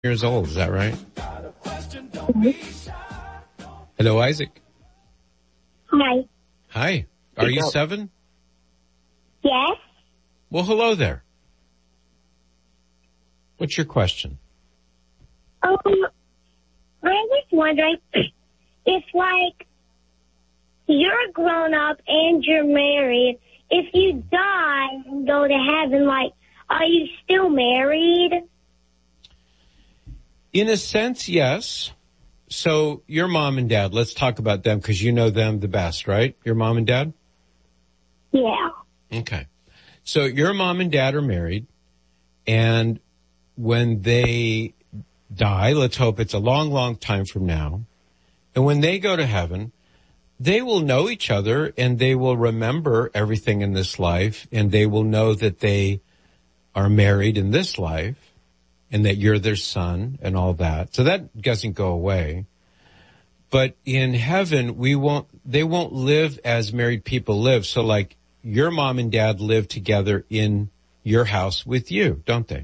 Years old, is that right? Mm-hmm. Hello, Isaac. Hi. Hi. Are you 7? Yes. Well, hello there. What's your question? I was wondering if, like, you're grown up and you're married, if you die and go to heaven, like, are you still married? In a sense, yes. So your mom and dad, let's talk about them because you know them the best, right? Your mom and dad? Yeah. Okay. So your mom and dad are married, and when they die, let's hope it's a long, long time from now, and when they go to heaven, they will know each other and they will remember everything in this life, and they will know that they are married in this life and that you're their son and all that. So that doesn't go away. But in heaven, they won't live as married people live. So like your mom and dad live together in your house with you, don't they?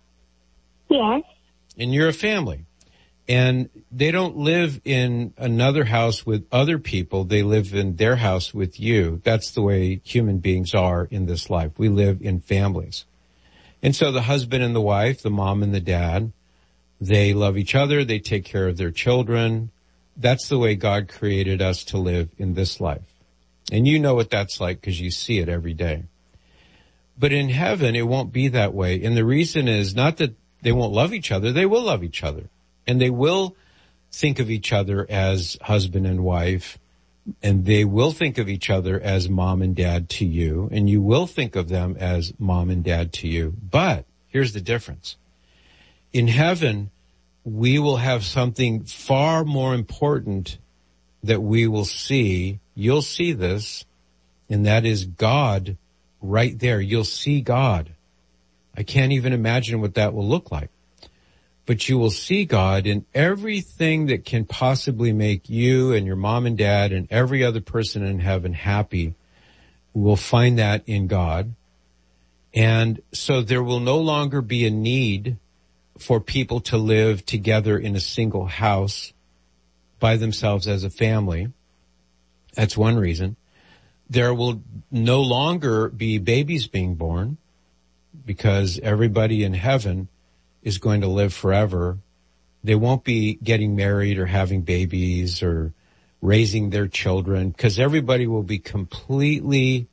Yes. And you're a family. And they don't live in another house with other people. They live in their house with you. That's the way human beings are in this life. We live in families. And so the husband and the wife, the mom and the dad, they love each other. They take care of their children. That's the way God created us to live in this life. And you know what that's like because you see it every day. But in heaven, it won't be that way. And the reason is not that they won't love each other. They will love each other. And they will think of each other as husband and wife. And they will think of each other as mom and dad to you. And you will think of them as mom and dad to you. But here's the difference. In heaven, we will have something far more important that we will see. You'll see this, and that is God right there. You'll see God. I can't even imagine what that will look like. But you will see God in everything that can possibly make you and your mom and dad and every other person in heaven happy. We'll find that in God. And so there will no longer be a need for people to live together in a single house by themselves as a family. That's one reason. There will no longer be babies being born because everybody in heaven is going to live forever. They won't be getting married or having babies or raising their children because everybody will be completely...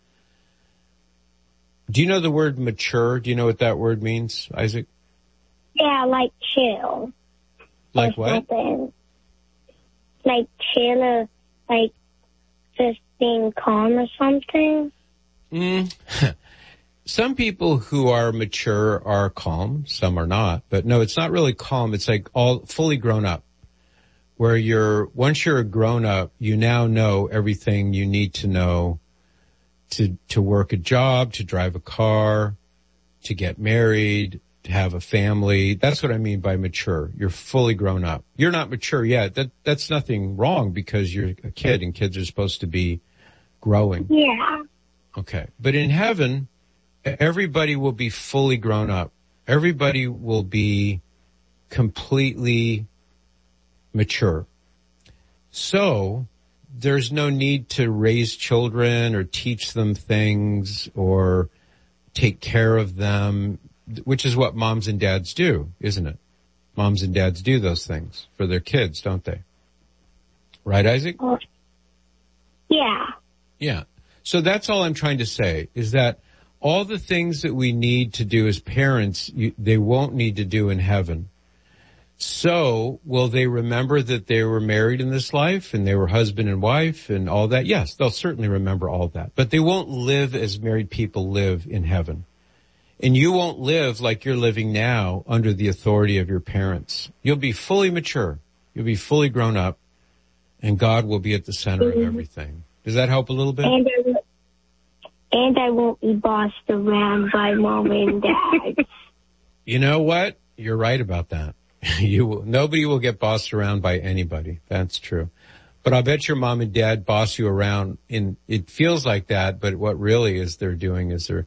Do you know the word mature? Do you know what that word means, Isaac? Yeah, like chill. Like what? Something. Like chill or like just being calm or something. Some people who are mature are calm, some are not. But no, it's not really calm. It's like all fully grown up. Where once you're a grown up, you now know everything you need to know to work a job, to drive a car, to get married, to have a family. That's what I mean by mature. You're fully grown up. You're not mature yet. That's nothing wrong because you're a kid and kids are supposed to be growing. Yeah. Okay. But in heaven, everybody will be fully grown up. Everybody will be completely mature. So there's no need to raise children or teach them things or take care of them, which is what moms and dads do, isn't it? Moms and dads do those things for their kids, don't they? Right, Isaac? Yeah. Yeah. So that's all I'm trying to say is that all the things that we need to do as parents, they won't need to do in heaven. So will they remember that they were married in this life and they were husband and wife and all that? Yes, they'll certainly remember all that. But they won't live as married people live in heaven. And you won't live like you're living now under the authority of your parents. You'll be fully mature. You'll be fully grown up. And God will be at the center of everything. Does that help a little bit? And I won't be bossed around by mom and dad. You know what? You're right about that. Nobody will get bossed around by anybody. That's true. But I'll bet your mom and dad boss you around it feels like that, but what really is they're doing is they're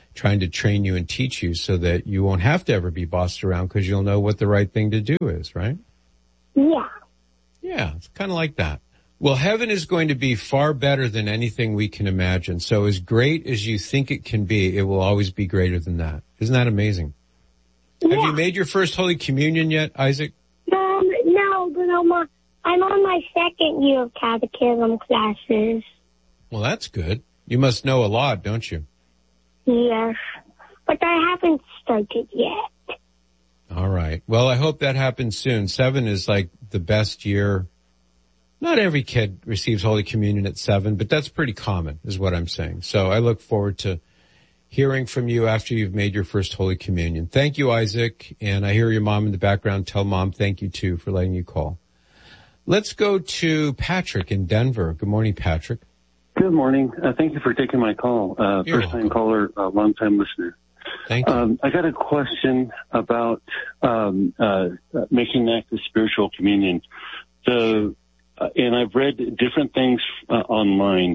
trying to train you and teach you so that you won't have to ever be bossed around because you'll know what the right thing to do is, right? Yeah. Yeah, it's kind of like that. Well, heaven is going to be far better than anything we can imagine. So as great as you think it can be, it will always be greater than that. Isn't that amazing? Yeah. Have you made your first Holy Communion yet, Isaac? No, but I'm on my second year of catechism classes. Well, that's good. You must know a lot, don't you? Yes, but I haven't started yet. All right. Well, I hope that happens soon. 7 is like the best year. Not every kid receives Holy Communion at 7, but that's pretty common is what I'm saying. So I look forward to hearing from you after you've made your first Holy Communion. Thank you, Isaac. And I hear your mom in the background. Tell Mom thank you, too, for letting you call. Let's go to Patrick in Denver. Good morning, Patrick. Good morning. Thank you for taking my call. First-time caller, long-time listener. Thank you. I got a question about making an act of spiritual communion. And I've read different things online.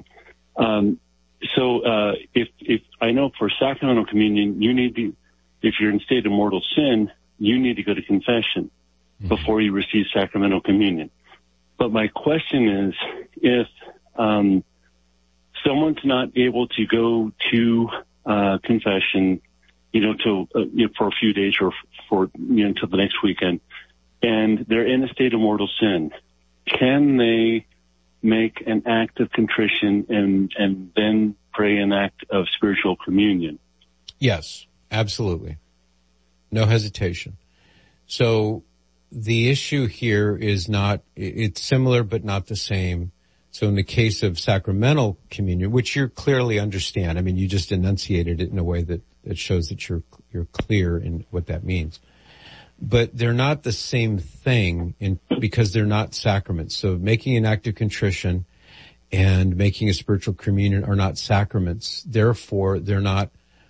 So if I know for sacramental communion, you need to, if you're in a state of mortal sin, you need to go to confession before you receive sacramental communion. But my question is, if someone's not able to go to confession, for a few days or for until the next weekend, and they're in a state of mortal sin, can they make an act of contrition and then pray an act of spiritual communion? Yes, absolutely. No hesitation. So the issue here is it's similar but not the same. So in the case of sacramental communion, which you clearly understand, I mean, you just enunciated it in a way that shows that you're clear in what that means. But they're not the same thing because they're not sacraments. So making an act of contrition and making a spiritual communion are not sacraments. Therefore, they're not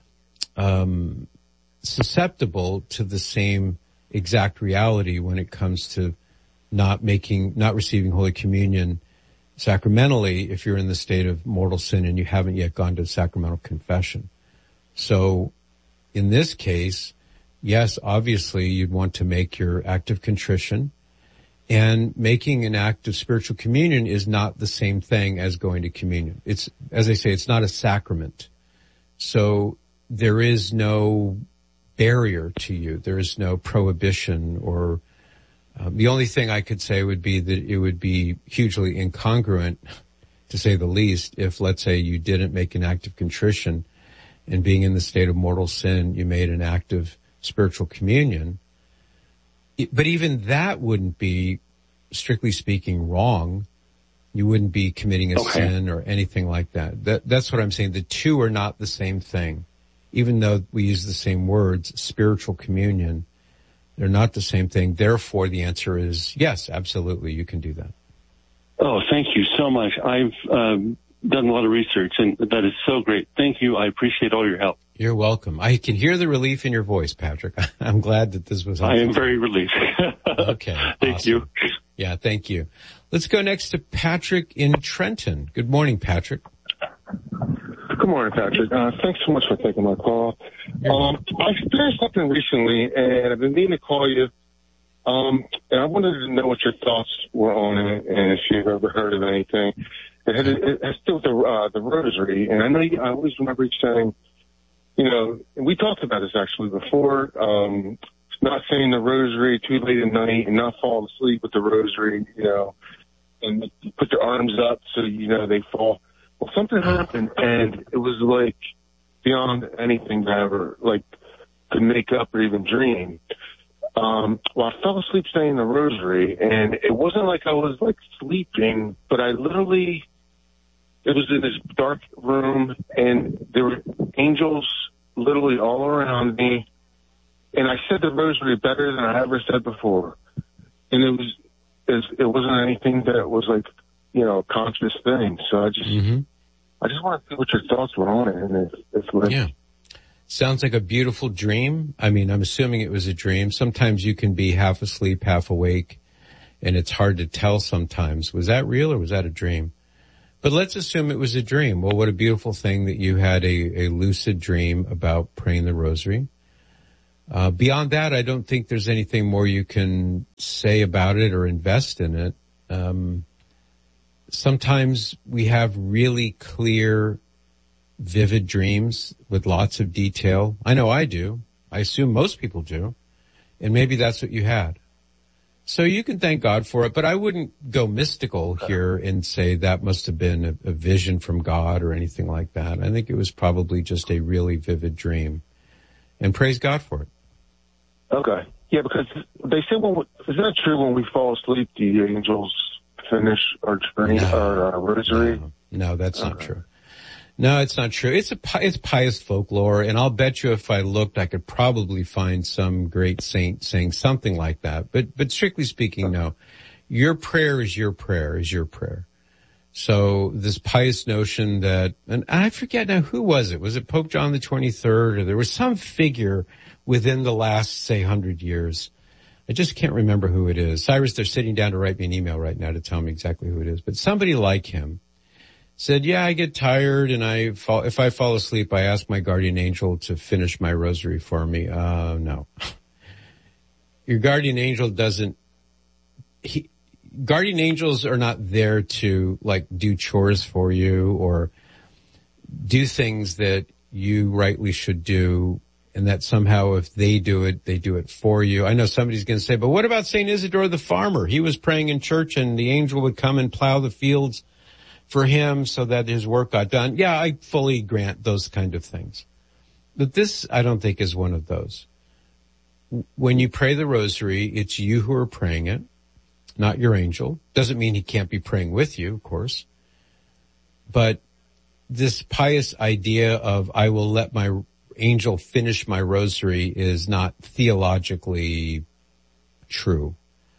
susceptible to the same exact reality when it comes to not receiving Holy Communion sacramentally if you're in the state of mortal sin and you haven't yet gone to sacramental confession. So in this case, yes, obviously you'd want to make your act of contrition, and making an act of spiritual communion is not the same thing as going to communion. It's, as I say, it's not a sacrament. So there is no barrier to you. There is no prohibition or the only thing I could say would be that it would be hugely incongruent, to say the least, if, let's say, you didn't make an act of contrition and being in the state of mortal sin, you made an act of spiritual communion. But even that wouldn't be, strictly speaking, wrong. You wouldn't be committing a sin or anything like that. That's what I'm saying. The two are not the same thing. Even though we use the same words, spiritual communion, they're not the same thing. Therefore, the answer is yes, absolutely, you can do that. Oh, thank you so much. I've done a lot of research, and that is so great. Thank you. I appreciate all your help. You're welcome. I can hear the relief in your voice, Patrick. I'm glad that this was helpful. I am very relieved. Okay. Thank awesome. you. Yeah, thank you. Let's go next to Patrick in Trenton. Good morning, Patrick. Good morning, Patrick. Thanks so much for taking my call. I experienced something recently, and I've been meaning to call you. And I wanted to know what your thoughts were on it, and if you've ever heard of anything. It has to do with the rosary, and I know I always remember you saying, and we talked about this actually before, not saying the rosary too late at night and not falling asleep with the rosary, and you put your arms up so they fall. Well, something happened, and it was like beyond anything I ever could make up or even dream. Well, I fell asleep saying the rosary, and it wasn't like I was sleeping, but it was in this dark room, and there were angels literally all around me, and I said the rosary better than I ever said before, and it wasn't anything that was a conscious thing. So I just want to see what your thoughts were on it, and Sounds like a beautiful dream. I mean, I'm assuming it was a dream. Sometimes you can be half asleep, half awake, and it's hard to tell sometimes. Was that real or was that a dream? But let's assume it was a dream. Well, what a beautiful thing that you had a lucid dream about praying the rosary. Beyond that, I don't think there's anything more you can say about it or invest in it. Sometimes we have really clear, vivid dreams with lots of detail. I know I do. I assume most people do. And maybe that's what you had. So you can thank God for it, but I wouldn't go mystical here and say that must have been a vision from God or anything like that. I think it was probably just a really vivid dream. And praise God for it. Okay. Yeah, because they say, is that true when we fall asleep, the angels finish our dream, our rosary? No, that's not true. No, it's not true. It's pious folklore, and I'll bet you if I looked, I could probably find some great saint saying something like that. But strictly speaking, no. Your prayer is your prayer is your prayer. So this pious notion that, and I forget now, who was it? Was it Pope John the 23rd? Or there was some figure within the last, say, 100 years. I just can't remember who it is. Cyrus, they're sitting down to write me an email right now to tell me exactly who it is. But somebody like him said, yeah, I get tired and if I fall asleep, I ask my guardian angel to finish my rosary for me. No. Your guardian angel guardian angels are not there to do chores for you or do things that you rightly should do, and that somehow if they do it for you. I know somebody's going to say, but what about St. Isidore the farmer? He was praying in church and the angel would come and plow the fields for him so that his work got done. Yeah, I fully grant those kind of things. But this, I don't think, is one of those. When you pray the rosary, it's you who are praying it, not your angel. Doesn't mean he can't be praying with you, of course. But this pious idea of I will let my angel finish my rosary is not theologically true.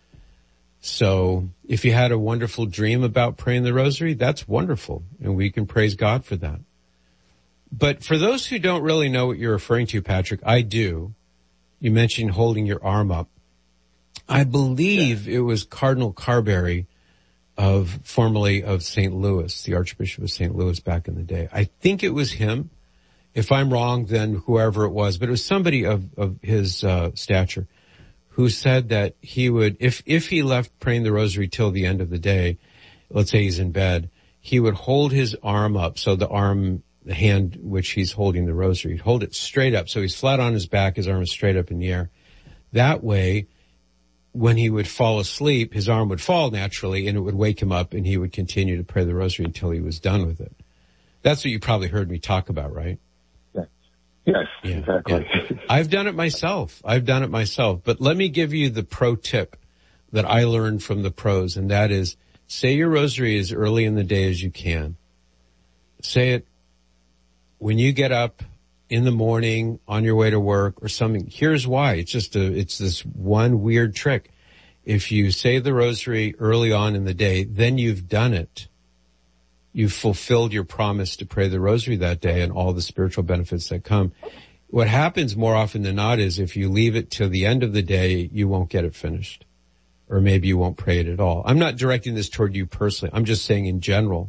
So if you had a wonderful dream about praying the rosary, that's wonderful, and we can praise God for that. But for those who don't really know what you're referring to, Patrick, I do. You mentioned holding your arm up. I believe it was Cardinal Carberry formerly of St. Louis, the Archbishop of St. Louis back in the day. I think it was him. If I'm wrong, then whoever it was, but it was somebody of his stature who said that he would, if he left praying the rosary till the end of the day, let's say he's in bed, he would hold his arm up. So the hand which he's holding the rosary, he'd hold it straight up. So he's flat on his back, his arm is straight up in the air. That way, when he would fall asleep, his arm would fall naturally and it would wake him up and he would continue to pray the rosary until he was done with it. That's what you probably heard me talk about, right? Yes, yeah, exactly. Yeah. I've done it myself. But let me give you the pro tip that I learned from the pros, and that is say your rosary as early in the day as you can. Say it when you get up in the morning, on your way to work or something. Here's why. It's this one weird trick. If you say the rosary early on in the day, then you've done it. You've fulfilled your promise to pray the rosary that day and all the spiritual benefits that come. What happens more often than not is if you leave it till the end of the day, you won't get it finished. Or maybe you won't pray it at all. I'm not directing this toward you personally. I'm just saying in general.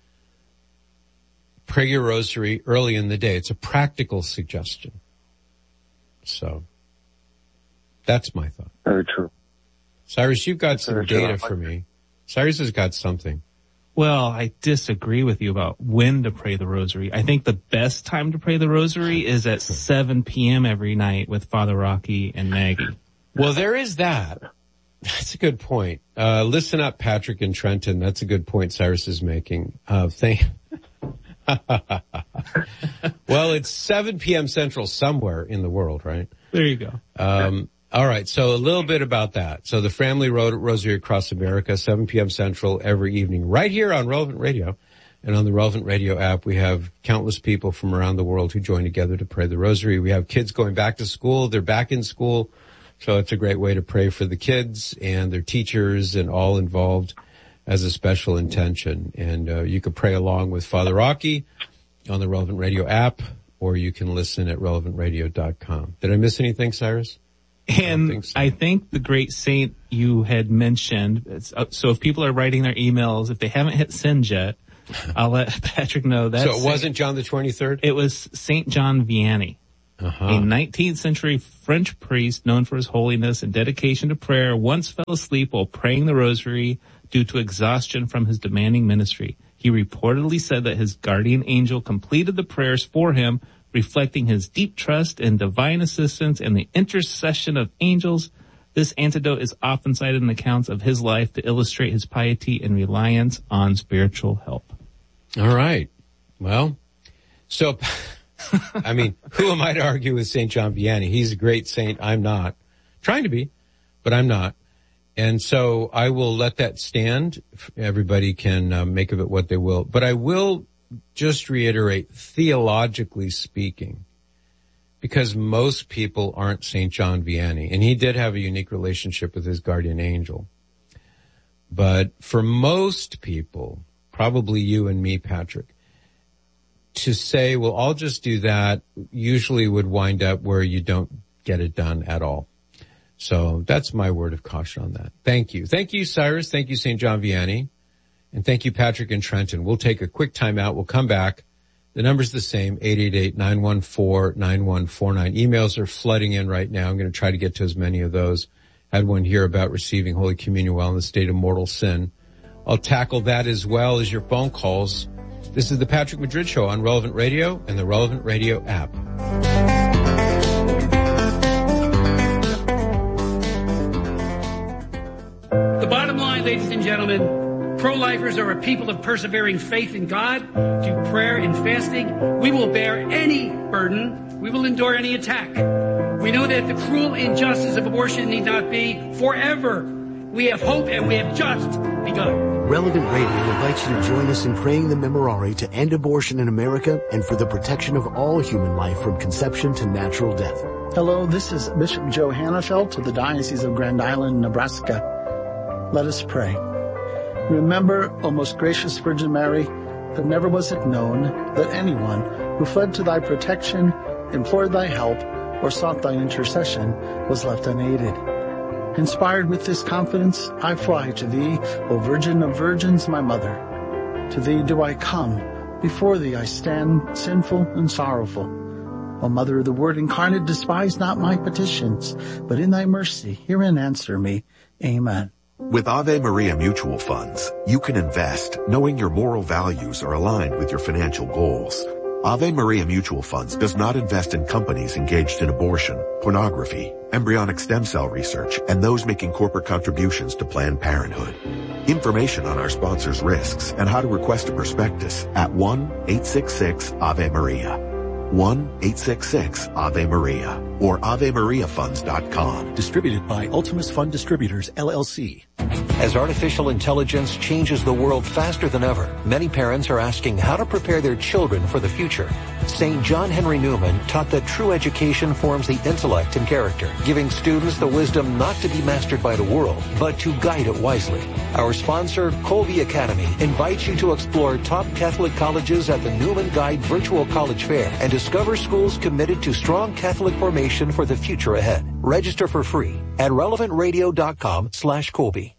Pray your rosary early in the day. It's a practical suggestion. So, that's my thought. Very true. Cyrus, you've got some data for me. Cyrus has got something. Well, I disagree with you about when to pray the rosary. I think the best time to pray the rosary is at 7 p.m. every night with Father Rocky and Maggie. Well, there is that. That's a good point. Listen up, Patrick and Trenton. That's a good point Cyrus is making. Well, it's 7 p.m. Central somewhere in the world, right? There you go. All right, so a little bit about that. So the Family Rosary Across America, 7 p.m. Central every evening, right here on Relevant Radio. And on the Relevant Radio app, we have countless people from around the world who join together to pray the rosary. We have kids going back to school. They're back in school. So it's a great way to pray for the kids and their teachers and all involved as a special intention. And you can pray along with Father Rocky on the Relevant Radio app, or you can listen at relevantradio.com. Did I miss anything, Cyrus? And I think the great saint you had mentioned, so if people are writing their emails, if they haven't hit send yet, I'll let Patrick know that. So it wasn't John the 23rd? It was St. John Vianney, a 19th century French priest known for his holiness and dedication to prayer, once fell asleep while praying the rosary due to exhaustion from his demanding ministry. He reportedly said that his guardian angel completed the prayers for him, reflecting his deep trust in divine assistance and the intercession of angels. This anecdote is often cited in accounts of his life to illustrate his piety and reliance on spiritual help. All right. Well, so, I mean, who am I to argue with St. John Vianney? He's a great saint. I'm not. Trying to be, but I'm not. And so I will let that stand. Everybody can make of it what they will. But I will just reiterate, theologically speaking, because most people aren't St. John Vianney, and he did have a unique relationship with his guardian angel. But for most people, probably you and me, Patrick, to say, well, I'll just do that, usually would wind up where you don't get it done at all. So that's my word of caution on that. Thank you. Thank you, Cyrus. Thank you, St. John Vianney. And thank you, Patrick and Trenton. We'll take a quick time out. We'll come back. The number's the same, 888-914-9149. Emails are flooding in right now. I'm going to try to get to as many of those. I had one here about receiving Holy Communion while in the state of mortal sin. I'll tackle that as well as your phone calls. This is the Patrick Madrid Show on Relevant Radio and the Relevant Radio app. The bottom line, ladies and gentlemen, pro-lifers are a people of persevering faith in God, through prayer and fasting. We will bear any burden. We will endure any attack. We know that the cruel injustice of abortion need not be forever. We have hope and we have just begun. Relevant Radio invites you to join us in praying the Memorare to end abortion in America and for the protection of all human life from conception to natural death. Hello, this is Bishop Joe Hannafelt of the Diocese of Grand Island, Nebraska. Let us pray. Remember, O most gracious Virgin Mary, that never was it known that anyone who fled to thy protection, implored thy help, or sought thy intercession was left unaided. Inspired with this confidence, I fly to thee, O Virgin of Virgins, my mother. To thee do I come, before thee I stand, sinful and sorrowful. O Mother of the Word incarnate, despise not my petitions, but in thy mercy hear and answer me. Amen. With Ave Maria Mutual Funds, you can invest knowing your moral values are aligned with your financial goals. Ave Maria Mutual Funds does not invest in companies engaged in abortion, pornography, embryonic stem cell research, and those making corporate contributions to Planned Parenthood. Information on our sponsors' risks and how to request a prospectus at 1-866-AVE-MARIA. 1-866-AVE-MARIA or AveMariaFunds.com. Distributed by Ultimus Fund Distributors, LLC. As artificial intelligence changes the world faster than ever, many parents are asking how to prepare their children for the future. St. John Henry Newman taught that true education forms the intellect and character, giving students the wisdom not to be mastered by the world, but to guide it wisely. Our sponsor, Colby Academy, invites you to explore top Catholic colleges at the Newman Guide Virtual College Fair and discover schools committed to strong Catholic formation for the future ahead. Register for free at relevantradio.com/Colby.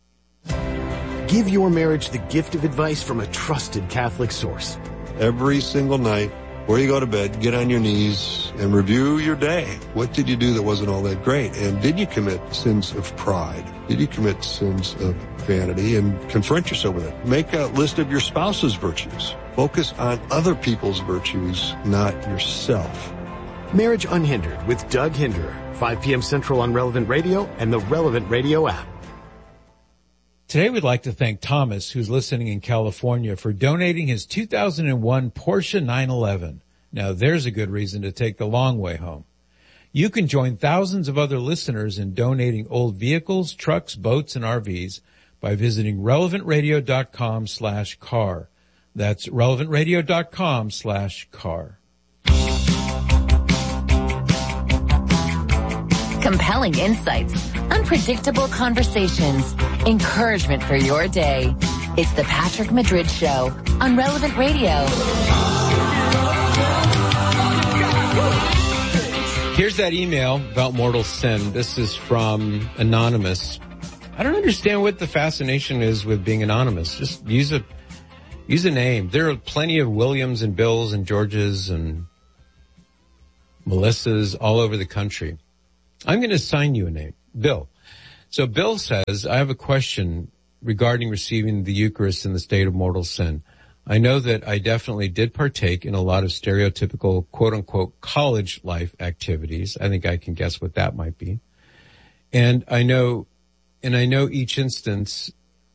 Give your marriage the gift of advice from a trusted Catholic source. Every single night, before you go to bed, get on your knees and review your day. What did you do that wasn't all that great? And did you commit sins of pride? Did you commit sins of vanity? And confront yourself with it. Make a list of your spouse's virtues. Focus on other people's virtues, not yourself. Marriage Unhindered with Doug Hinderer, 5 p.m. Central on Relevant Radio and the Relevant Radio app. Today we'd like to thank Thomas, who's listening in California, for donating his 2001 Porsche 911. Now there's a good reason to take the long way home. You can join thousands of other listeners in donating old vehicles, trucks, boats, and RVs by visiting relevantradio.com/car. That's relevantradio.com/car. Compelling insights, unpredictable conversations, encouragement for your day. It's the Patrick Madrid Show on Relevant Radio. Here's that email about mortal sin. This is from Anonymous. I don't understand what the fascination is with being anonymous. Just use Use a name. There are plenty of Williams and Bills and Georges and Melissas all over the country. I'm going to assign you a name, Bill. So Bill says, I have a question regarding receiving the Eucharist in the state of mortal sin. I know that I definitely did partake in a lot of stereotypical quote-unquote college life activities. I think I can guess what that might be. And I know that in each instance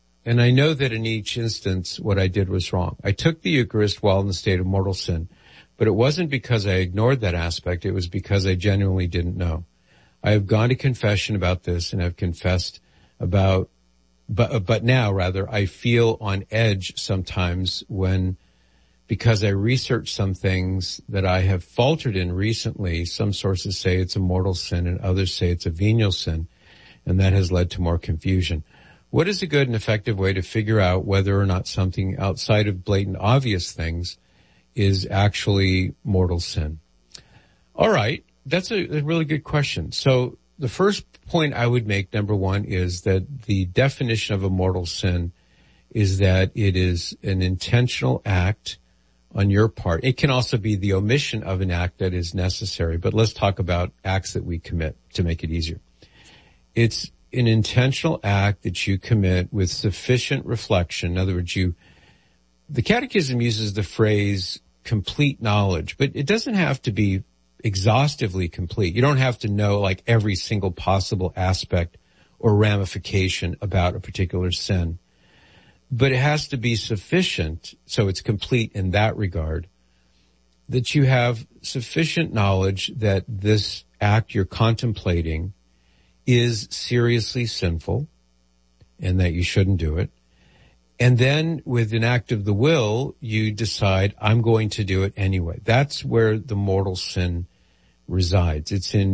what I did was wrong. I took the Eucharist while in the state of mortal sin, but it wasn't because I ignored that aspect. It was because I genuinely didn't know. I have gone to confession about this and have confessed about, but now rather, I feel on edge sometimes because I researched some things that I have faltered in recently. Some sources say it's a mortal sin and others say it's a venial sin, and that has led to more confusion. What is a good and effective way to figure out whether or not something outside of blatant obvious things is actually mortal sin? All right. That's a really good question. So the first point I would make, number one, is that the definition of a mortal sin is that it is an intentional act on your part. It can also be the omission of an act that is necessary, but let's talk about acts that we commit to make it easier. It's an intentional act that you commit with sufficient reflection. In other words, the Catechism uses the phrase complete knowledge, but it doesn't have to be exhaustively complete. You don't have to know like every single possible aspect or ramification about a particular sin, but it has to be sufficient, so it's complete in that regard, that you have sufficient knowledge that this act you're contemplating is seriously sinful and that you shouldn't do it. And then with an act of the will, you decide, I'm going to do it anyway. That's where the mortal sin resides.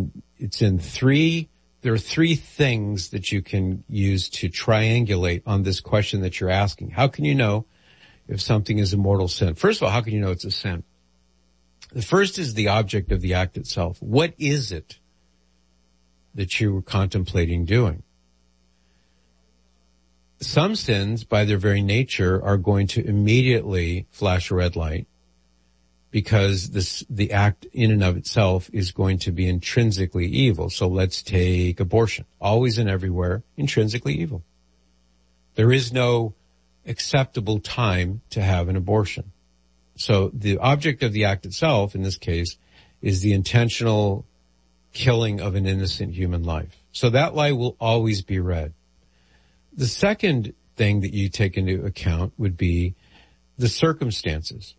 There are three things that you can use to triangulate on this question that you're asking. How can you know if something is a mortal sin? First of all, how can you know it's a sin? The first is the object of the act itself. What is it that you were contemplating doing? Some sins, by their very nature, are going to immediately flash a red light because the act in and of itself is going to be intrinsically evil. So let's take abortion. Always and everywhere, intrinsically evil. There is no acceptable time to have an abortion. So the object of the act itself, in this case, is the intentional killing of an innocent human life. So that light will always be red. The second thing that you take into account would be the circumstances.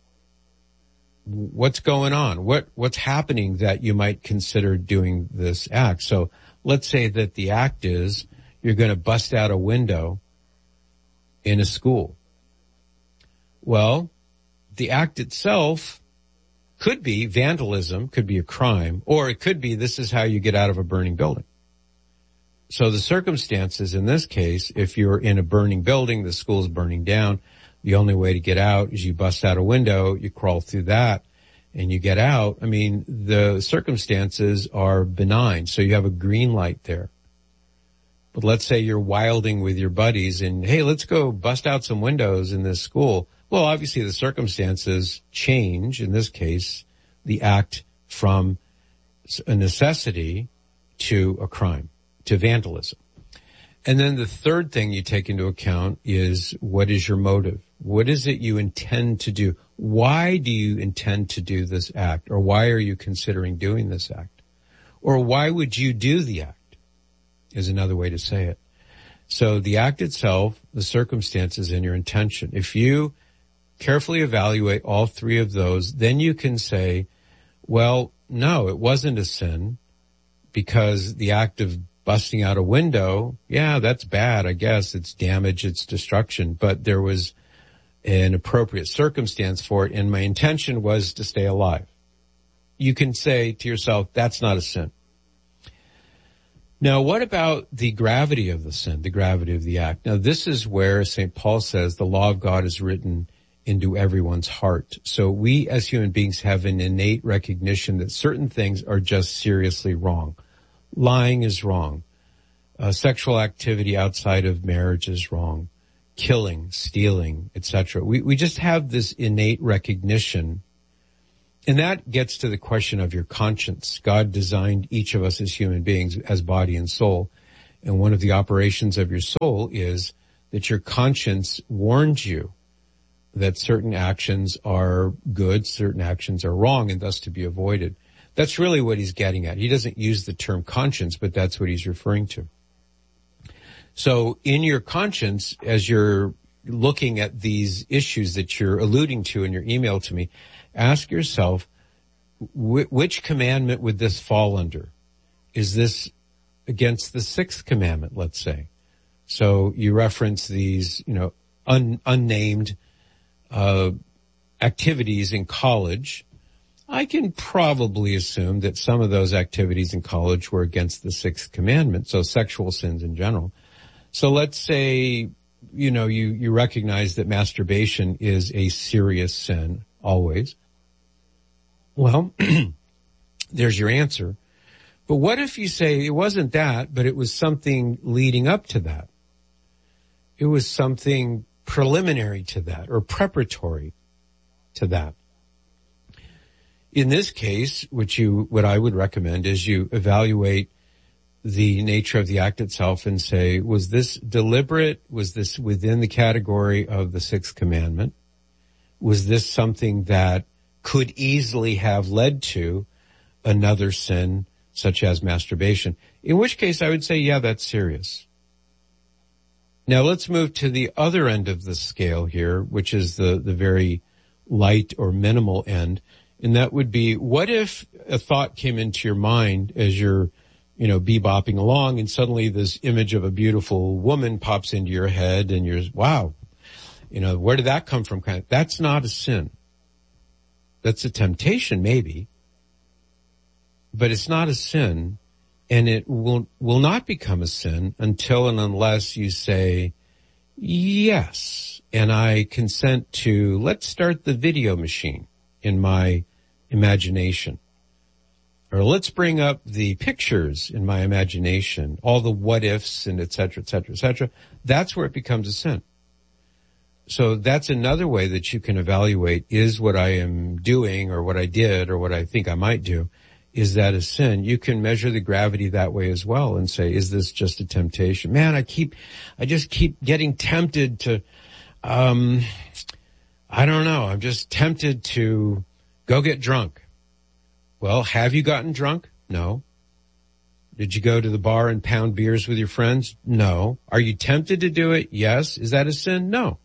What's going on? What's happening that you might consider doing this act? So let's say that the act is you're going to bust out a window in a school. Well, the act itself could be vandalism, could be a crime, or it could be this is how you get out of a burning building. So the circumstances in this case, if you're in a burning building, the school's burning down, the only way to get out is you bust out a window, you crawl through that, and you get out. I mean, the circumstances are benign, so you have a green light there. But let's say you're wilding with your buddies and, hey, let's go bust out some windows in this school. Well, obviously the circumstances change, in this case, the act from a necessity to a crime, to vandalism. And then the third thing you take into account is what is your motive? What is it you intend to do? Why do you intend to do this act? Or why are you considering doing this act? Or why would you do the act is another way to say it. So the act itself, the circumstances, and your intention. If you carefully evaluate all three of those, then you can say, well, no, it wasn't a sin because the act of busting out a window, yeah, that's bad, I guess. It's damage, it's destruction, but there was an appropriate circumstance for it, and my intention was to stay alive. You can say to yourself, that's not a sin. Now, what about the gravity of the sin, the gravity of the act? Now, this is where St. Paul says the law of God is written into everyone's heart. So we as human beings have an innate recognition that certain things are just seriously wrong. Lying is wrong. Sexual activity outside of marriage is wrong. killing, stealing, etc. We just have this innate recognition. And that gets to the question of your conscience. God designed each of us as human beings as body and soul. And one of the operations of your soul is that your conscience warns you that certain actions are good, certain actions are wrong, and thus to be avoided. That's really what he's getting at. He doesn't use the term conscience, but that's what he's referring to. So in your conscience, as you're looking at these issues that you're alluding to in your email to me, ask yourself, which commandment would this fall under? Is this against the sixth commandment, let's say? So you reference these, unnamed activities in college. I can probably assume that some of those activities in college were against the sixth commandment, so sexual sins in general. So let's say, you recognize that masturbation is a serious sin, always. Well, there's your answer. But what if you say it wasn't that, but it was something leading up to that? It was something preliminary to that or preparatory to that. In this case, what I would recommend is you evaluate the nature of the act itself and say, was this deliberate? Was this within the category of the sixth commandment? Was this something that could easily have led to another sin, such as masturbation? In which case I would say, yeah, that's serious. Now let's move to the other end of the scale here, which is the very light or minimal end. And that would be, what if a thought came into your mind as you're, bebopping along, and suddenly this image of a beautiful woman pops into your head and you're, wow, where did that come from? That's not a sin. That's a temptation, maybe, but it's not a sin, and it will not become a sin until and unless you say, yes, and I consent to, let's start the video machine in my imagination. Or let's bring up the pictures in my imagination, all the what ifs and et cetera, et cetera, et cetera. That's where it becomes a sin. So that's another way that you can evaluate, is what I am doing or what I did or what I think I might do, is that a sin? You can measure the gravity that way as well and say, is this just a temptation? Man, I just keep getting tempted to, I don't know, I'm just tempted to go get drunk. Well, have you gotten drunk? No. Did you go to the bar and pound beers with your friends? No. Are you tempted to do it? Yes. Is that a sin? No.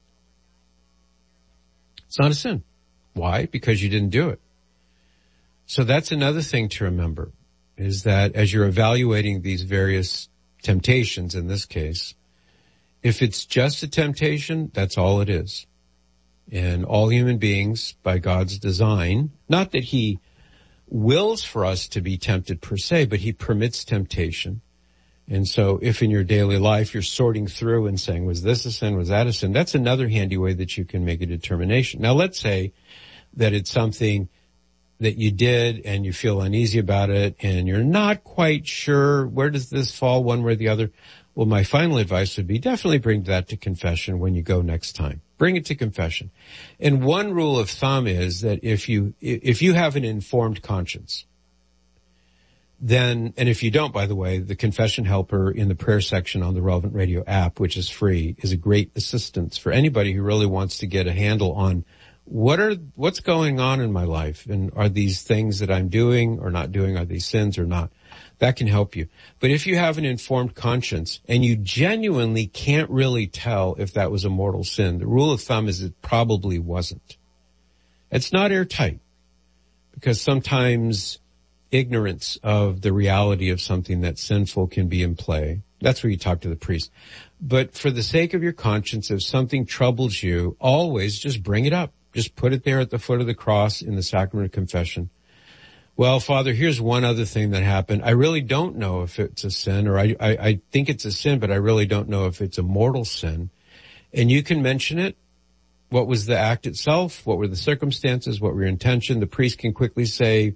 It's not a sin. Why? Because you didn't do it. So that's another thing to remember, is that as you're evaluating these various temptations in this case, if it's just a temptation, that's all it is. And all human beings, by God's design, not that he wills for us to be tempted per se, but he permits temptation. And so if in your daily life you're sorting through and saying, was this a sin? Was that a sin? That's another handy way that you can make a determination. Now let's say that it's something that you did and you feel uneasy about it and you're not quite sure, where does this fall, one way or the other? Well, my final advice would be definitely bring that to confession when you go next time. Bring it to confession. And one rule of thumb is that if you have an informed conscience, then, and if you don't, by the way, the confession helper in the prayer section on the Relevant Radio app, which is free, is a great assistance for anybody who really wants to get a handle on what's going on in my life, and are these things that I'm doing or not doing, are these sins or not? That can help you. But if you have an informed conscience and you genuinely can't really tell if that was a mortal sin, the rule of thumb is it probably wasn't. It's not airtight, because sometimes ignorance of the reality of something that's sinful can be in play. That's where you talk to the priest. But for the sake of your conscience, if something troubles you, always just bring it up. Just put it there at the foot of the cross in the sacrament of confession. Well, Father, here's one other thing that happened. I really don't know if it's a sin, or I think it's a sin, but I really don't know if it's a mortal sin. And you can mention it. What was the act itself? What were the circumstances? What were your intention? The priest can quickly say,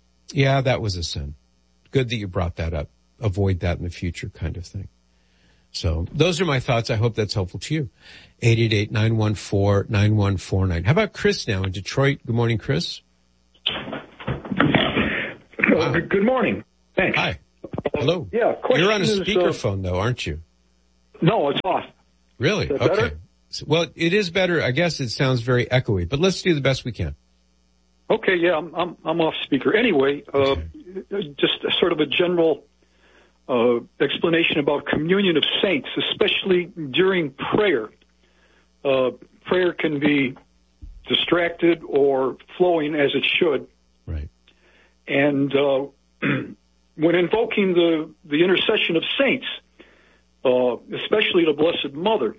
yeah, that was a sin. Good that you brought that up. Avoid that in the future, kind of thing. So those are my thoughts. I hope that's helpful to you. 888-914-9149. How about Chris now in Detroit? Good morning, Chris. Wow. Good morning. Thanks. Hi. Hello. Yeah. You're on a speakerphone, though, aren't you? No, it's off. Really? Is that okay. better? Well, it is better. I guess it sounds very echoey, but let's do the best we can. Okay. Yeah, I'm off speaker. Anyway, just sort of a general explanation about communion of saints, especially during prayer. Prayer can be distracted or flowing as it should. Right. And when invoking the intercession of saints, especially the Blessed Mother,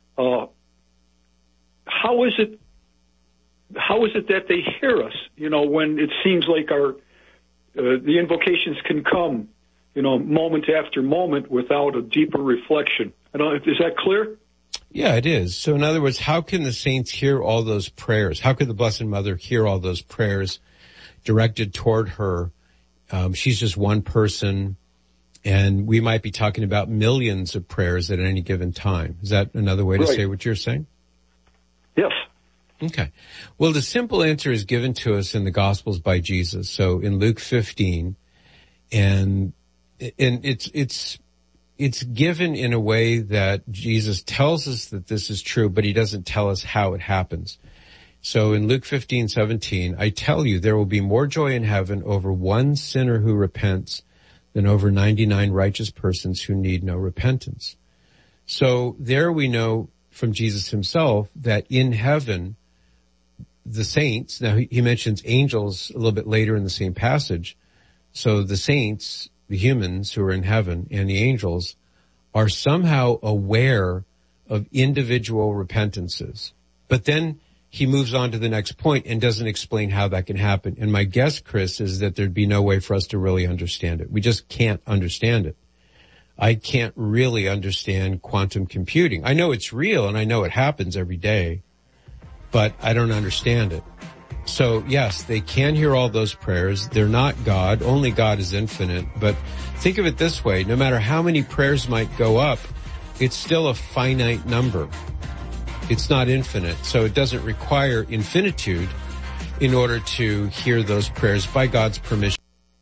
how is it that they hear us? You know, when it seems like the invocations can come, you know, moment after moment without a deeper reflection. I don't know, is that clear? Yeah, it is. So in other words, how can the saints hear all those prayers? How could the Blessed Mother hear all those prayers directed toward her? She's just one person, and we might be talking about millions of prayers at any given time. Is that another way to say what you're saying? Yes. Okay. Well, the simple answer is given to us in the Gospels by Jesus. So in Luke 15, and it's given in a way that Jesus tells us that this is true, but he doesn't tell us how it happens. So in Luke 15:17, I tell you, there will be more joy in heaven over one sinner who repents than over 99 righteous persons who need no repentance. So there we know from Jesus himself that in heaven, the saints, now he mentions angels a little bit later in the same passage. So the saints, the humans who are in heaven, and the angels are somehow aware of individual repentances. But then he moves on to the next point and doesn't explain how that can happen. And my guess, Chris, is that there'd be no way for us to really understand it. We just can't understand it. I can't really understand quantum computing. I know it's real and I know it happens every day, but I don't understand it. So yes, they can hear all those prayers. They're not God. Only God is infinite. But think of it this way. No matter how many prayers might go up, it's still a finite number. It's not infinite. So it doesn't require infinitude in order to hear those prayers by God's permission.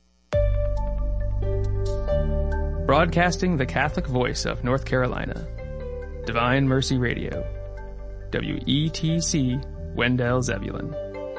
Broadcasting the Catholic voice of North Carolina. Divine Mercy Radio. WETC, Wendell Zebulon.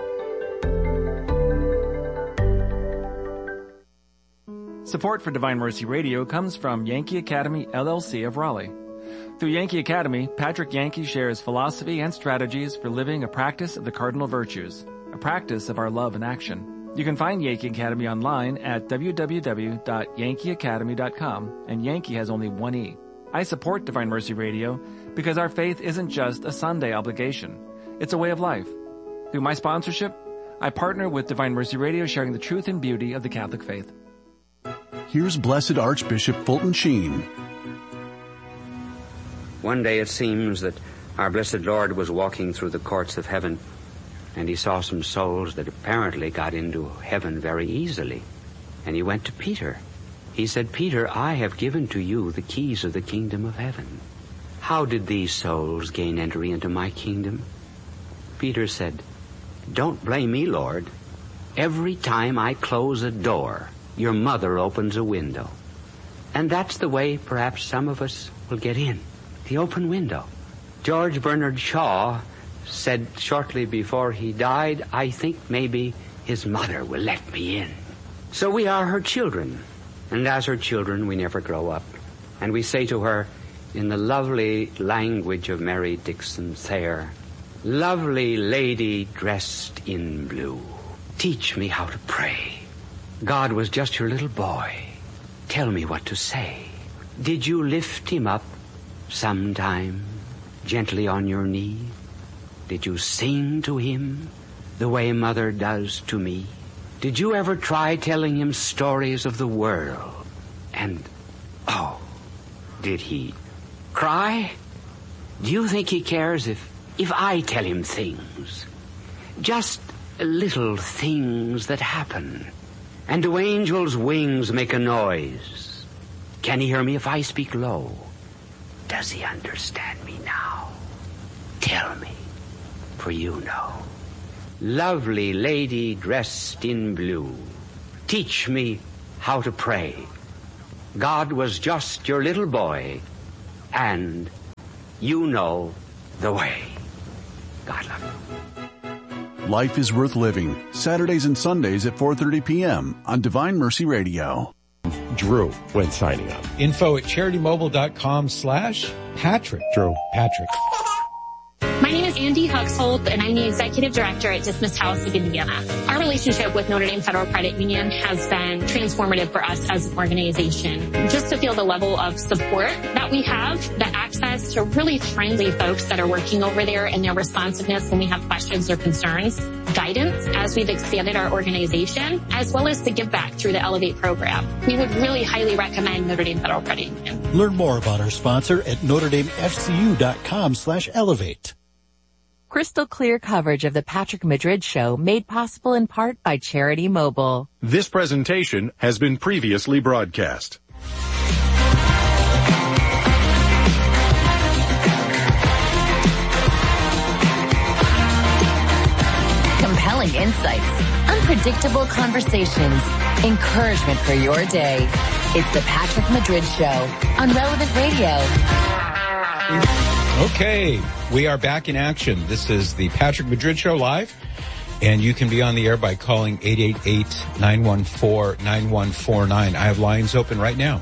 Support for Divine Mercy Radio comes from Yankee Academy, LLC of Raleigh. Through Yankee Academy, Patrick Yankee shares philosophy and strategies for living a practice of the cardinal virtues, a practice of our love in action. You can find Yankee Academy online at www.yankeeacademy.com, and Yankee has only one E. I support Divine Mercy Radio because our faith isn't just a Sunday obligation. It's a way of life. Through my sponsorship, I partner with Divine Mercy Radio, sharing the truth and beauty of the Catholic faith. Here's Blessed Archbishop Fulton Sheen. One day it seems that our blessed Lord was walking through the courts of heaven, and he saw some souls that apparently got into heaven very easily. And he went to Peter. He said, "Peter, I have given to you the keys of the kingdom of heaven. How did these souls gain entry into my kingdom?" Peter said, "Don't blame me, Lord. Every time I close a door, your mother opens a window." And that's the way perhaps some of us will get in, the open window. George Bernard Shaw said shortly before he died, "I think maybe his mother will let me in." So we are her children, and as her children we never grow up. And we say to her, in the lovely language of Mary Dixon Thayer, "Lovely lady dressed in blue, teach me how to pray. God was just your little boy. Tell me what to say. Did you lift him up sometime gently on your knee? Did you sing to him the way mother does to me? Did you ever try telling him stories of the world? And, oh, did he cry? Do you think he cares if I tell him things? Just little things that happen. And do angels' wings make a noise? Can he hear me if I speak low? Does he understand me now? Tell me, for you know. Lovely lady dressed in blue, teach me how to pray. God was just your little boy, and you know the way. God love you. Life is Worth Living, Saturdays and Sundays at 4:30 p.m. on Divine Mercy Radio. Drew when signing up. Info at CharityMobile.com/Patrick. Drew. Patrick. My name is Andy Huxhold, and I'm the Executive Director at Dismissed House of Indiana. Our relationship with Notre Dame Federal Credit Union has been transformative for us as an organization. Just to feel the level of support that we have, the access to really friendly folks that are working over there and their responsiveness when we have questions or concerns, guidance as we've expanded our organization, as well as the give back through the Elevate program. We would really highly recommend Notre Dame Federal Credit Union. Learn more about our sponsor at NotreDameFCU.com/elevate. Crystal clear coverage of the Patrick Madrid Show made possible in part by Charity Mobile. This presentation has been previously broadcast. Compelling insights, unpredictable conversations, encouragement for your day. It's the Patrick Madrid Show on Relevant Radio. Okay, we are back in action. This is the Patrick Madrid Show live, and you can be on the air by calling 888-914-9149. I have lines open right now,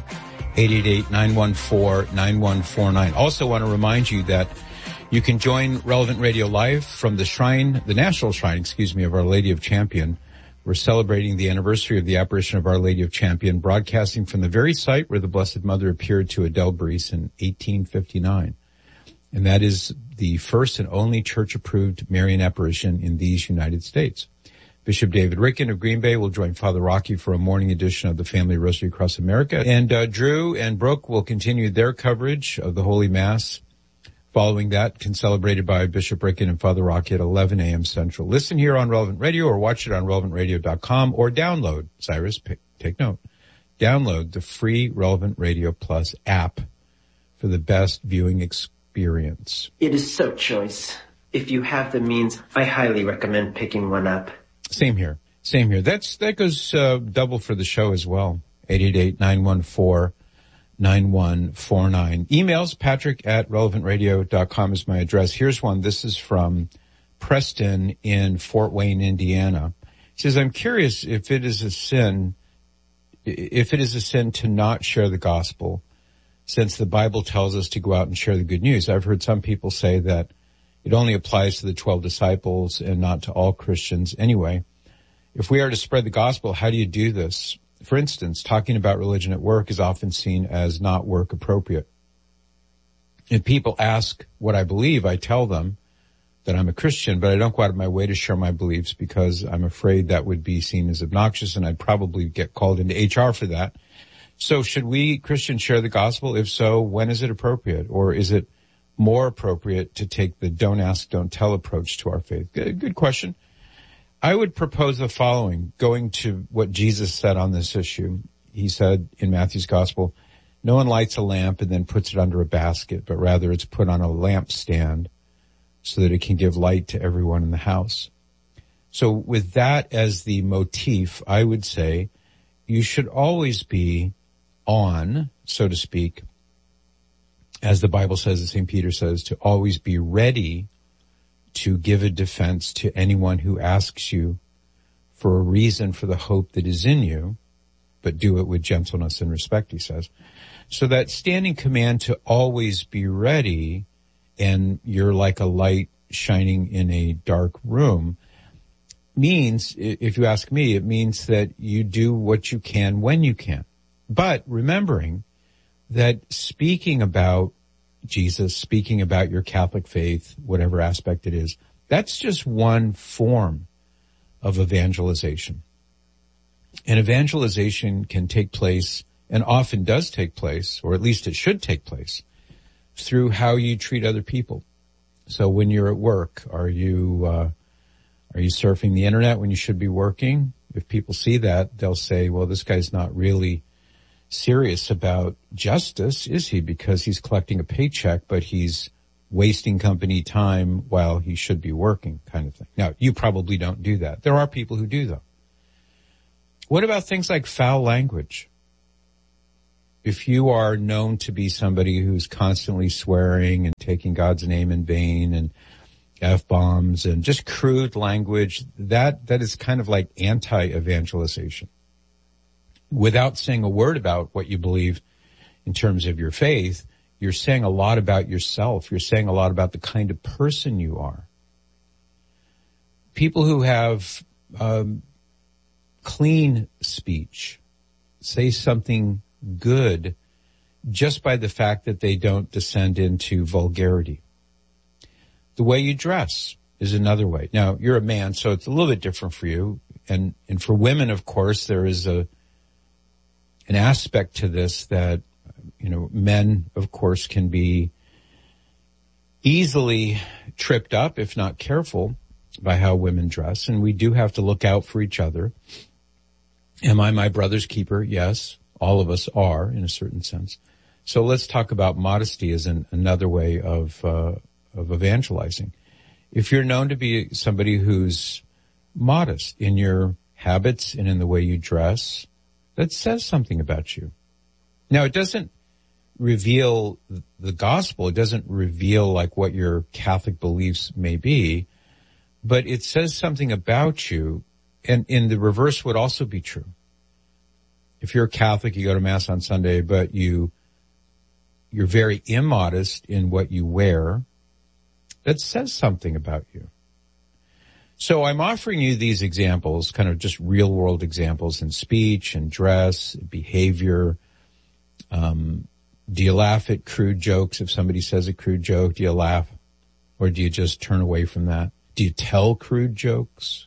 888-914-9149. Also want to remind you that you can join Relevant Radio live from the shrine, the National Shrine, of Our Lady of Champion. We're celebrating the anniversary of the apparition of Our Lady of Champion, broadcasting from the very site where the Blessed Mother appeared to Adelberice in 1859. And that is the first and only church-approved Marian apparition in these United States. Bishop David Ricken of Green Bay will join Father Rocky for a morning edition of the Family Rosary Across America. And Drew and Brooke will continue their coverage of the Holy Mass. Following that, celebrated by Bishop Ricken and Father Rocky at 11 a.m. Central. Listen here on Relevant Radio or watch it on relevantradio.com or download, Cyrus, take note, download the free Relevant Radio Plus app for the best viewing experience. It is so choice. If you have the means, I highly recommend picking one up. Same here. That goes double for the show as well. 888-914-9149. Emails, patrick@relevantradio.com is my address. Here's one. This is from Preston in Fort Wayne, Indiana. He says, I'm curious if it is a sin to not share the gospel, since the Bible tells us to go out and share the good news. I've heard some people say that it only applies to the 12 disciples and not to all Christians. Anyway, if we are to spread the gospel, how do you do this? For instance, talking about religion at work is often seen as not work appropriate. If people ask what I believe, I tell them that I'm a Christian, but I don't go out of my way to share my beliefs because I'm afraid that would be seen as obnoxious and I'd probably get called into HR for that. So should we Christians share the gospel? If so, when is it appropriate? Or is it more appropriate to take the don't ask, don't tell approach to our faith? Good question. I would propose the following, going to what Jesus said on this issue. He said in Matthew's gospel, no one lights a lamp and then puts it under a basket, but rather it's put on a lampstand so that it can give light to everyone in the house. So with that as the motif, I would say you should always be on, so to speak, as the Bible says, as St. Peter says, to always be ready to give a defense to anyone who asks you for a reason for the hope that is in you, but do it with gentleness and respect, he says. So that standing command to always be ready, and you're like a light shining in a dark room, means, if you ask me, it means that you do what you can when you can. But remembering that speaking about Jesus, speaking about your Catholic faith, whatever aspect it is, that's just one form of evangelization. And evangelization can take place, and often does take place, or at least it should take place, through how you treat other people. So when you're at work, are you surfing the internet when you should be working? If people see that, they'll say, well, this guy's not really serious about justice, is he? Because he's collecting a paycheck, but he's wasting company time while he should be working, kind of thing. Now, you probably don't do that. There are people who do, though. What about things like foul language? If you are known to be somebody who's constantly swearing and taking God's name in vain and F-bombs and just crude language, that is kind of like anti-evangelization. Without saying a word about what you believe in terms of your faith, you're saying a lot about yourself. You're saying a lot about the kind of person you are. People who have clean speech say something good just by the fact that they don't descend into vulgarity. The way you dress is another way. Now, you're a man, so it's a little bit different for you. And for women, of course, there is an aspect to this that, men, of course, can be easily tripped up, if not careful, by how women dress. And we do have to look out for each other. Am I my brother's keeper? Yes. All of us are, in a certain sense. So let's talk about modesty as another way of evangelizing. If you're known to be somebody who's modest in your habits and in the way you dress, that says something about you. Now, it doesn't reveal the gospel. It doesn't reveal like what your Catholic beliefs may be, but it says something about you. And in the reverse would also be true. If you're a Catholic, you go to Mass on Sunday, but you're very immodest in what you wear, that says something about you. So I'm offering you these examples, kind of just real world examples in speech and dress, behavior. Do you laugh at crude jokes? If somebody says a crude joke, do you laugh? Or do you just turn away from that? Do you tell crude jokes?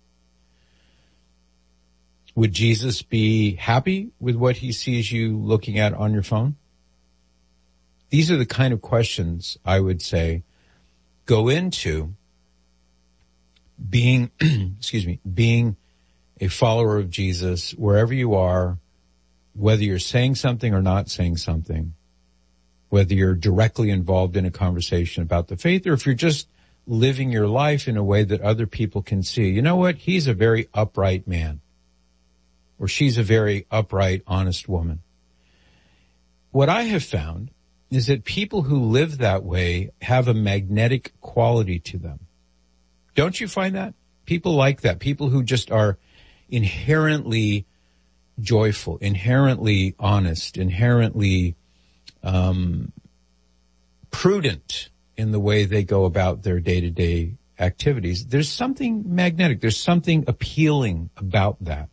Would Jesus be happy with what he sees you looking at on your phone? These are the kind of questions I would say go into being, being a follower of Jesus wherever you are, whether you're saying something or not saying something, whether you're directly involved in a conversation about the faith, or if you're just living your life in a way that other people can see, you know what, he's a very upright man, or she's a very upright, honest woman. What I have found is that people who live that way have a magnetic quality to them. Don't you find that? People like that. People who just are inherently joyful, inherently honest, inherently prudent in the way they go about their day-to-day activities. There's something magnetic. There's something appealing about that.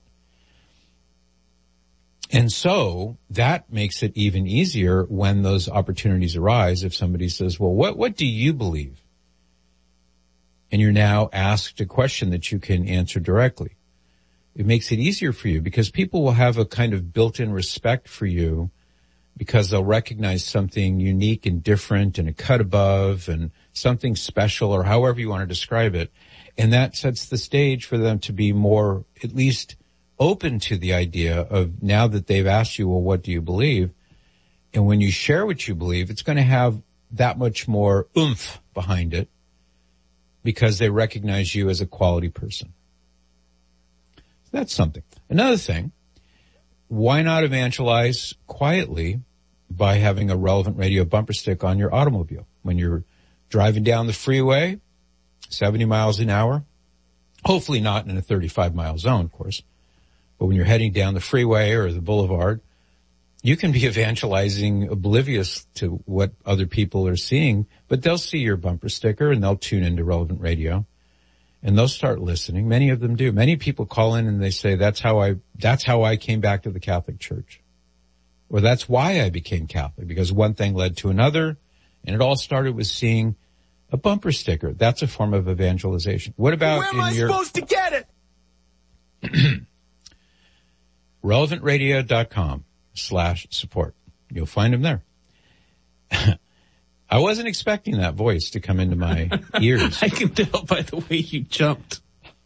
And so that makes it even easier when those opportunities arise. If somebody says, well, what do you believe? And you're now asked a question that you can answer directly. It makes it easier for you because people will have a kind of built-in respect for you because they'll recognize something unique and different and a cut above and something special or however you want to describe it. And that sets the stage for them to be more, at least, open to the idea of now that they've asked you, well, what do you believe? And when you share what you believe, it's going to have that much more oomph behind it because they recognize you as a quality person. So that's something. Another thing, why not evangelize quietly by having a Relevant Radio bumper stick on your automobile? When you're driving down the freeway, 70 miles an hour, hopefully not in a 35-mile zone, of course. But when you're heading down the freeway or the boulevard, you can be evangelizing oblivious to what other people are seeing, but they'll see your bumper sticker and they'll tune into Relevant Radio and they'll start listening. Many of them do. Many people call in and they say, that's how I came back to the Catholic Church. Or that's why I became Catholic, because one thing led to another and it all started with seeing a bumper sticker. That's a form of evangelization. What about where am I supposed to get it? relevantradio.com/support. You'll find him there. I wasn't expecting that voice to come into my ears. I can tell by the way you jumped.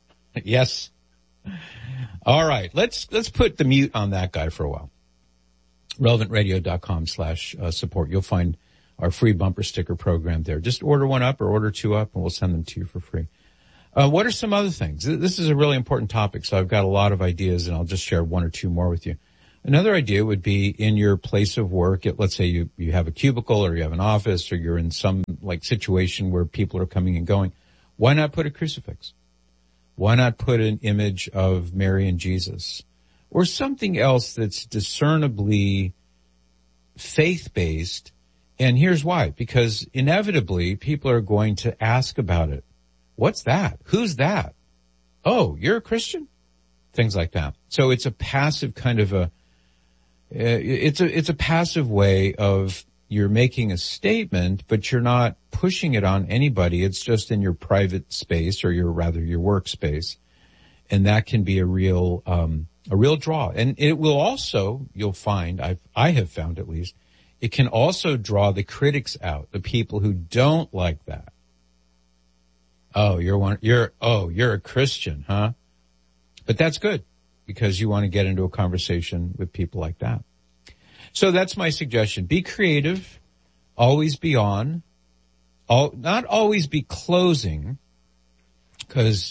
Yes. All right. Let's put the mute on that guy for a while. relevantradio.com/support. You'll find our free bumper sticker program there. Just order one up or order two up and we'll send them to you for free. What are some other things? This is a really important topic, so I've got a lot of ideas and I'll just share one or two more with you. Another idea would be in your place of work. Let's say you have a cubicle or you have an office or you're in some like situation where people are coming and going. Why not put a crucifix? Why not put an image of Mary and Jesus or something else that's discernibly faith-based? And here's why. Because inevitably people are going to ask about it. What's that? Who's that? Oh, you're a Christian? Things like that. So it's a passive kind of it's a passive way of you're making a statement, but you're not pushing it on anybody. It's just in your private space or your workspace. And that can be a real draw. And it will also, you'll find, I have found at least, it can also draw the critics out, the people who don't like that. Oh, you're a Christian, huh? But that's good because you want to get into a conversation with people like that. So that's my suggestion. Be creative. Always be on. Not always be closing because,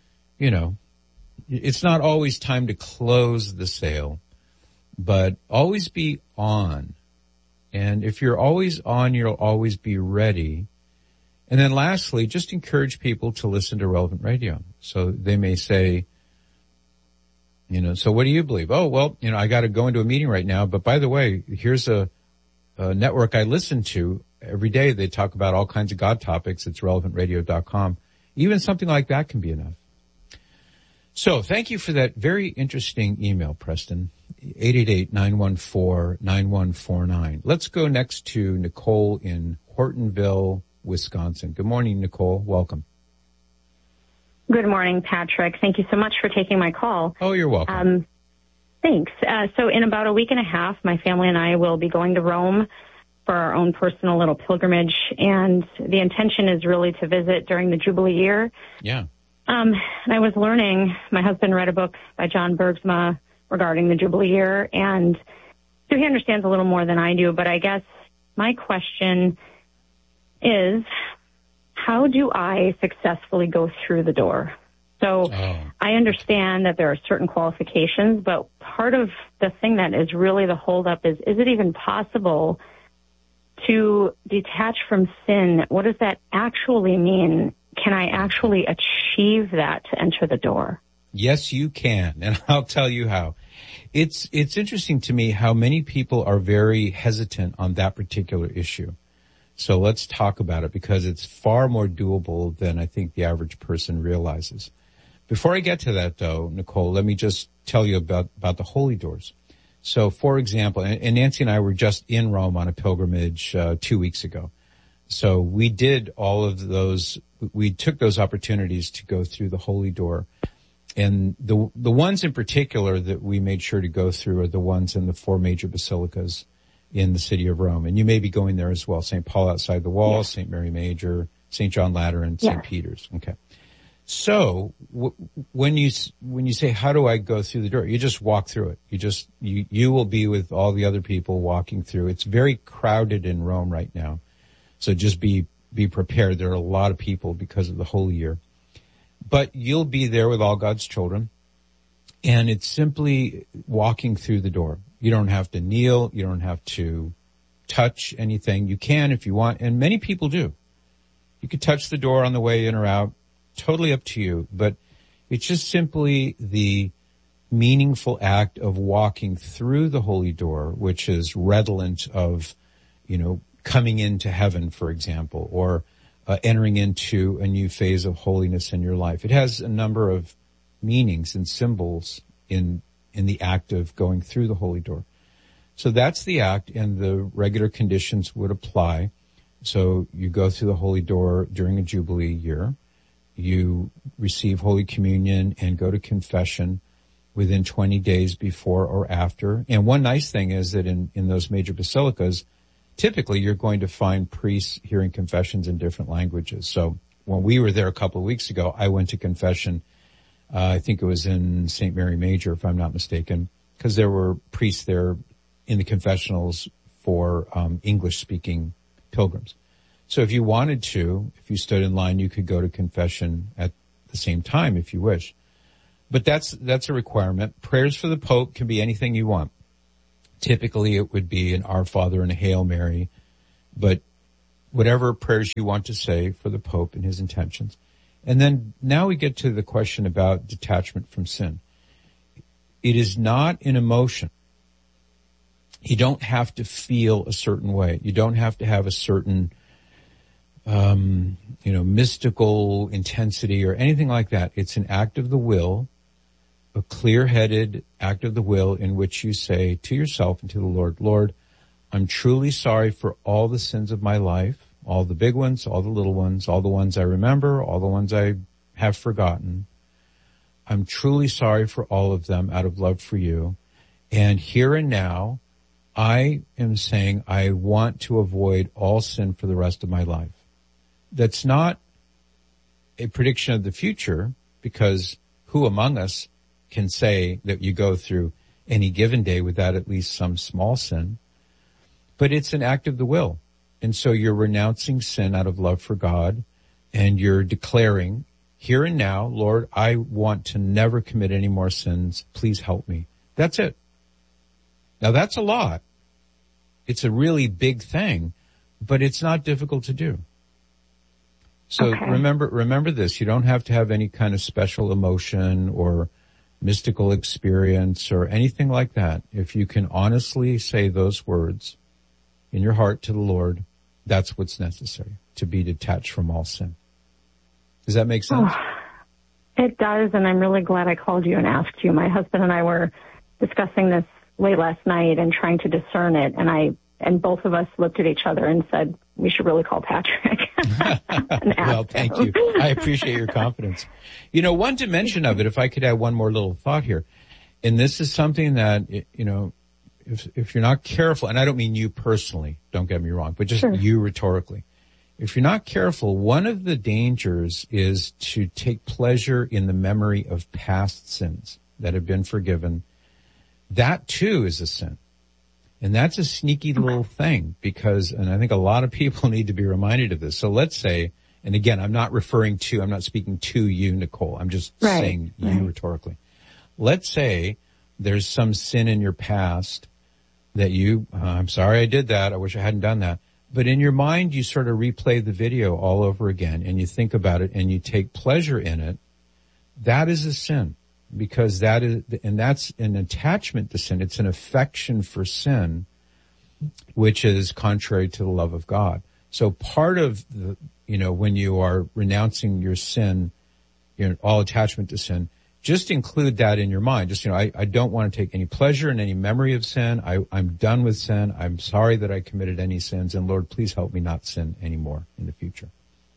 it's not always time to close the sale, but always be on. And if you're always on, you'll always be ready. And then lastly, just encourage people to listen to Relevant Radio. So they may say, so what do you believe? Oh, well, I got to go into a meeting right now. But by the way, here's a network I listen to every day. They talk about all kinds of God topics. It's relevantradio.com. Even something like that can be enough. So thank you for that very interesting email, Preston. 888-914-9149. Let's go next to Nicole in Hortonville, Wisconsin. Good morning, Nicole. Welcome. Good morning, Patrick. Thank you so much for taking my call. Oh, you're welcome. Thanks. So in about a week and a half, my family and I will be going to Rome for our own personal little pilgrimage. And the intention is really to visit during the Jubilee year. Yeah. And I was learning, my husband read a book by John Bergsma regarding the Jubilee year. And so he understands a little more than I do. But I guess my question is, how do I successfully go through the door? So I understand that there are certain qualifications, but part of the thing that is really the holdup is it even possible to detach from sin? What does that actually mean? Can I actually achieve that to enter the door? Yes, you can. And I'll tell you how. It's interesting to me how many people are very hesitant on that particular issue. So let's talk about it because it's far more doable than I think the average person realizes. Before I get to that though, Nicole, let me just tell you about the holy doors. So for example, and Nancy and I were just in Rome on a pilgrimage 2 weeks ago. So we did all of those, we took those opportunities to go through the holy door. And the ones in particular that we made sure to go through are the ones in the four major basilicas in the city of Rome. And you may be going there as well. St. Paul outside the wall, yes. St. Mary Major, St. John Lateran, St. Yes. Peter's. Okay. So when you say, how do I go through the door? You just walk through it. You will be with all the other people walking through. It's very crowded in Rome right now. So just be prepared. There are a lot of people because of the Holy Year. But you'll be there with all God's children. And it's simply walking through the door. You don't have to kneel. You don't have to touch anything. You can if you want, and many people do. You could touch the door on the way in or out. Totally up to you. But it's just simply the meaningful act of walking through the holy door, which is redolent of, coming into heaven, for example, or entering into a new phase of holiness in your life. It has a number of meanings and symbols in the act of going through the holy door. So that's the act, and the regular conditions would apply. So you go through the holy door during a Jubilee year. You receive Holy Communion and go to confession within 20 days before or after. And one nice thing is that in those major basilicas, typically you're going to find priests hearing confessions in different languages. So when we were there a couple of weeks ago, I went to confession. I think it was in St. Mary Major, if I'm not mistaken, because there were priests there in the confessionals for English-speaking pilgrims. So if you wanted to, if you stood in line, you could go to confession at the same time if you wish. But that's a requirement. Prayers for the Pope can be anything you want. Typically, it would be an Our Father and a Hail Mary, but whatever prayers you want to say for the Pope and his intentions. And then now we get to the question about detachment from sin. It is not an emotion. You don't have to feel a certain way. You don't have to have a certain, mystical intensity or anything like that. It's an act of the will, a clear-headed act of the will in which you say to yourself and to the Lord, Lord, I'm truly sorry for all the sins of my life, all the big ones, all the little ones, all the ones I remember, all the ones I have forgotten. I'm truly sorry for all of them out of love for you. And here and now, I am saying I want to avoid all sin for the rest of my life. That's not a prediction of the future, because who among us can say that you go through any given day without at least some small sin? But it's an act of the will. And so you're renouncing sin out of love for God, and you're declaring, here and now, Lord, I want to never commit any more sins. Please help me. That's it. Now that's a lot. It's a really big thing, but it's not difficult to do. So okay. Remember this. You don't have to have any kind of special emotion or mystical experience or anything like that. If you can honestly say those words in your heart to the Lord, that's what's necessary to be detached from all sin. Does that make sense? Oh, it does, and I'm really glad I called you and asked you. My husband and I were discussing this late last night and trying to discern it, and both of us looked at each other and said, we should really call Patrick. Well, thank you. I appreciate your confidence. One dimension of it, if I could add one more little thought here, and this is something that, if you're not careful, and I don't mean you personally, don't get me wrong, but just sure. You rhetorically. If you're not careful, one of the dangers is to take pleasure in the memory of past sins that have been forgiven. That too is a sin. And that's a sneaky little thing and I think a lot of people need to be reminded of this. So let's say, and again, I'm not speaking to you, Nicole. I'm just saying you rhetorically. Let's say there's some sin in your past that I'm sorry I did that. I wish I hadn't done that. But in your mind, you sort of replay the video all over again and you think about it and you take pleasure in it. That is a sin. Because that's an attachment to sin. It's an affection for sin, which is contrary to the love of God. So part of when you are renouncing your sin, all attachment to sin, just include that in your mind. Just, I don't want to take any pleasure in any memory of sin. I'm done with sin. I'm sorry that I committed any sins. And Lord, please help me not sin anymore in the future.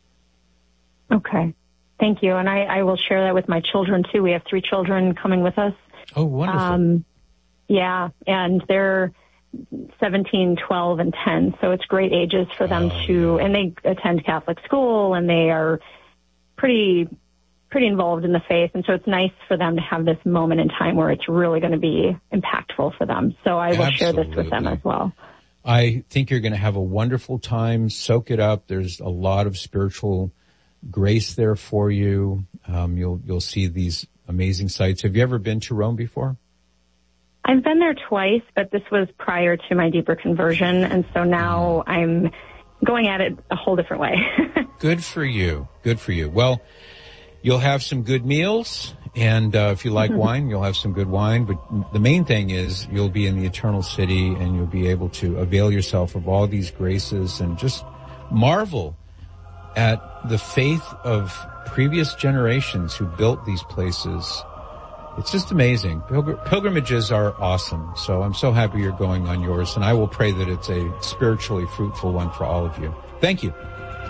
Okay. Thank you. And I will share that with my children too. We have 3 children coming with us. Oh, wonderful. Yeah. And they're 17, 12, and 10. So it's great ages for them and they attend Catholic school and they are pretty involved in the faith. And so it's nice for them to have this moment in time where it's really going to be impactful for them. So I will share this with them as well. I think you're going to have a wonderful time. Soak it up. There's a lot of spiritual grace there for you. You'll see these amazing sites. Have you ever been to Rome before? I've been there twice, but this was prior to my deeper conversion, and so now I'm going at it a whole different way. Good for you. Good for you. Well, you'll have some good meals, and if you like wine, you'll have some good wine, but the main thing is you'll be in the eternal city, and you'll be able to avail yourself of all these graces and just marvel at the faith of previous generations who built these places. It's just amazing. Pilgrimages are awesome. So I'm so happy you're going on yours, and I will pray that it's a spiritually fruitful one for all of you. Thank you.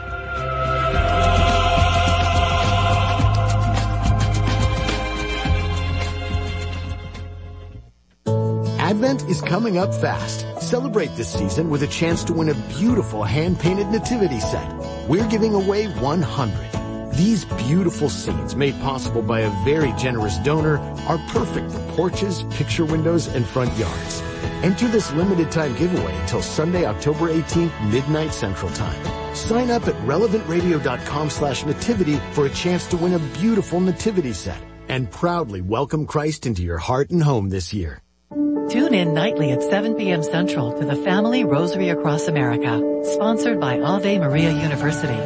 Advent is coming up fast. Celebrate this season with a chance to win a beautiful hand-painted nativity set. We're giving away 100. These beautiful scenes, made possible by a very generous donor, are perfect for porches, picture windows, and front yards. Enter this limited time giveaway until Sunday, October 18th, midnight Central Time. Sign up at relevantradio.com/nativity for a chance to win a beautiful nativity set and proudly welcome Christ into your heart and home this year. Tune in nightly at 7 p.m. Central to the Family Rosary Across America, sponsored by Ave Maria University.